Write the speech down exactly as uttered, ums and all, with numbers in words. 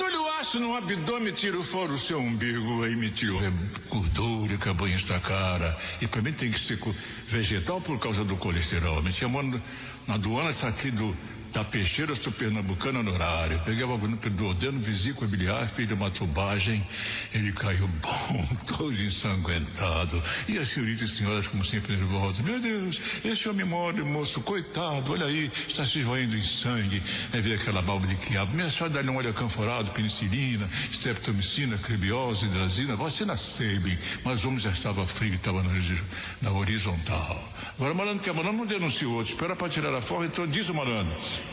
Atulho o aço no abdômen, tiro fora o seu umbigo, aí me tirou é gordura que a banha está cara. E para mim tem que ser vegetal por causa do colesterol. Me chamou na aduana, saquei do da peixeira pernambucana no horário. Peguei o agulha do odeno, vesícula biliar, fiz uma tubagem, ele caiu bom, todo ensanguentado. E as senhoritas e senhoras, como sempre, nervosas. Meu Deus, esse homem morre, moço, coitado, olha aí, está se esvaindo em sangue. Aí veio aquela balba de quiabo. Minha senhora dá-lhe um óleo canforado, penicilina, streptomicina, cribiose, hidrazina, vacina Sabin. Mas o homem já estava frio, estava na, na horizontal. Agora, malandro que é malandro, não denunciou outro, espera para tirar a forma, então diz o malandro.